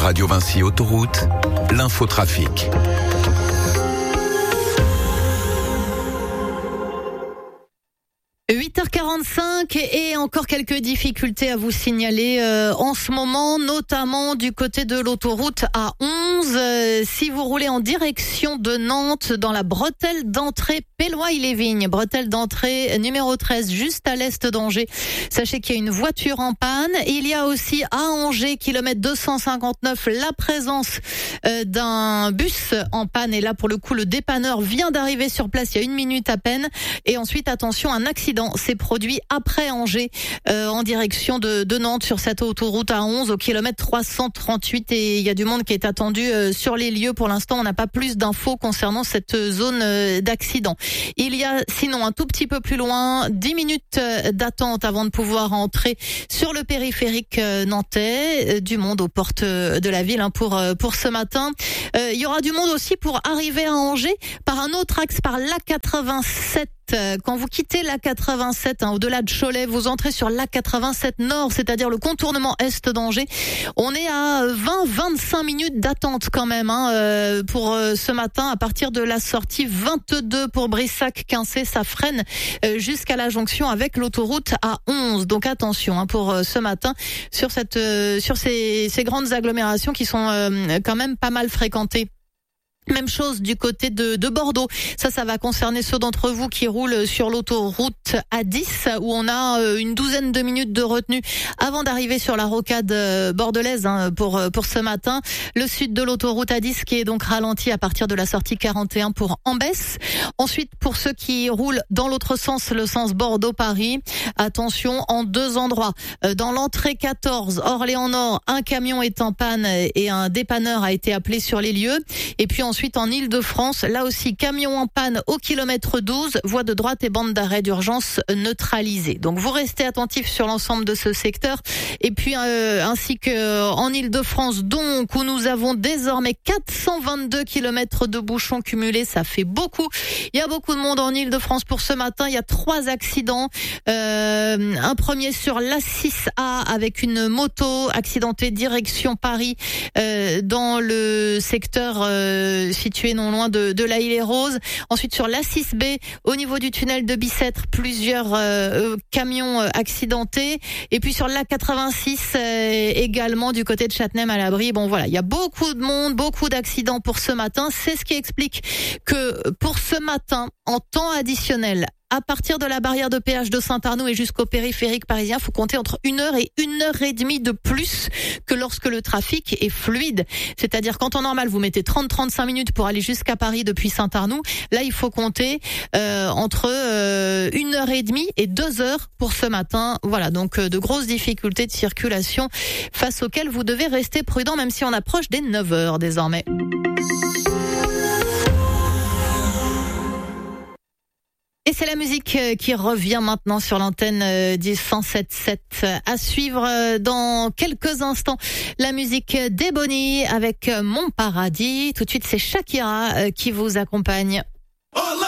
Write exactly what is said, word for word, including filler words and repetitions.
Radio Vinci Autoroute, l'infotrafic. huit heures quarante-cinq et encore quelques difficultés à vous signaler euh, en ce moment, notamment du côté de l'autoroute A onze. Euh, si vous roulez en direction de Nantes, dans la bretelle d'entrée Pelloy-les-Vignes, bretelle d'entrée numéro treize, juste à l'est d'Angers, sachez qu'il y a une voiture en panne. Il y a aussi à Angers, kilomètre deux cent cinquante-neuf, la présence euh, d'un bus en panne. Et là, pour le coup, le dépanneur vient d'arriver sur place il y a une minute à peine. Et ensuite, attention, un accident s'est produit après Angers euh, en direction de, de Nantes sur cette autoroute A onze au kilomètre trois cent trente-huit et il y a du monde qui est attendu euh, sur les lieux. Pour l'instant, on n'a pas plus d'infos concernant cette zone euh, d'accident. Il y a sinon un tout petit peu plus loin dix minutes d'attente avant de pouvoir entrer sur le périphérique euh, nantais, euh, du monde aux portes de la ville hein, pour euh, pour ce matin. Euh, il y aura du monde aussi pour arriver à Angers par un autre axe, par l'A quatre-vingt-sept. Quand vous quittez l'A quatre-vingt-sept, hein, au-delà de Cholet, vous entrez sur l'A quatre-vingt-sept Nord, c'est-à-dire le contournement est d'Angers. On est à vingt à vingt-cinq minutes d'attente quand même hein, euh, pour euh, ce matin à partir de la sortie vingt-deux pour Brissac-Quincé. Ça freine euh, jusqu'à la jonction avec l'autoroute A onze. Donc attention hein, pour euh, ce matin sur cette euh, sur ces, ces grandes agglomérations qui sont euh, quand même pas mal fréquentées. Même chose du côté de, de Bordeaux. Ça, ça va concerner ceux d'entre vous qui roulent sur l'autoroute A dix où on a une douzaine de minutes de retenue avant d'arriver sur la rocade bordelaise hein, pour pour ce matin. Le sud de l'autoroute A dix qui est donc ralenti à partir de la sortie quarante et un pour Ambès. Ensuite, pour ceux qui roulent dans l'autre sens, le sens Bordeaux-Paris, attention en deux endroits. Dans l'entrée quatorze, Orléans-Nord, un camion est en panne et un dépanneur a été appelé sur les lieux. Et puis ensuite, Ensuite, en Île-de-France, là aussi, camion en panne au kilomètre douze, voie de droite et bande d'arrêt d'urgence neutralisée. Donc, vous restez attentifs sur l'ensemble de ce secteur. Et puis, euh, ainsi que en Île-de-France, donc, où nous avons désormais quatre cent vingt-deux kilomètres de bouchons cumulés. Ça fait beaucoup. Il y a beaucoup de monde en Île-de-France pour ce matin. Il y a trois accidents. Euh, un premier sur l'A six A avec une moto accidentée direction Paris euh, dans le secteur euh, situé non loin de, de la Île-et-Rose. Ensuite, sur l'A six B, au niveau du tunnel de Bicêtre, plusieurs euh, camions euh, accidentés. Et puis sur l'A quatre-vingt-six, euh, également du côté de Châtenay à l'abri. Bon, voilà, il y a beaucoup de monde, beaucoup d'accidents pour ce matin. C'est ce qui explique que pour ce matin, en temps additionnel, à partir de la barrière de péage de Saint-Arnoux et jusqu'au périphérique parisien, faut compter entre une heure et une heure et demie de plus que lorsque le trafic est fluide. C'est-à-dire qu'en temps normal, vous mettez trente à trente-cinq minutes pour aller jusqu'à Paris depuis Saint-Arnoux. Là, il faut compter euh, entre euh, une heure et demie et deux heures pour ce matin. Voilà, donc euh, de grosses difficultés de circulation face auxquelles vous devez rester prudent, même si on approche des neuf heures désormais. Et c'est la musique qui revient maintenant sur l'antenne du cent sept sept. À suivre dans quelques instants la musique d'Ebony avec Mon Paradis. Tout de suite, c'est Shakira qui vous accompagne. Oh